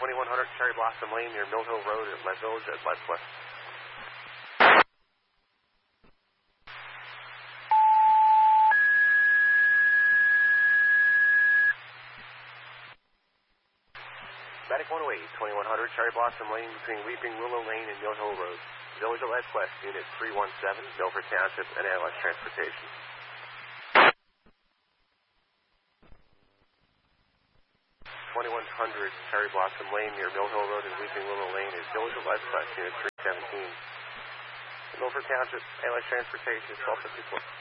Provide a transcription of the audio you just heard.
2100 Cherry Blossom Lane near Mill Hill Road at Lead Village at Lead West. Medic 108, 2100 Cherry Blossom Lane between Weeping Willow Lane and Mill Hill Road. Village at Lead West, Unit 317, Milford Township, and ALS Transportation. 2100 Cherry Blossom Lane near Mill Hill Road and Weeping Willow Lane is Village at Lead West, Unit 317. Milford Township, ALS Transportation, 1254.